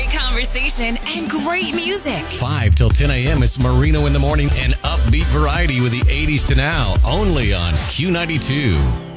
great conversation and great music. 5 till 10 a.m. It's Marino in the Morning and upbeat variety with the 80s to now, only on Q92.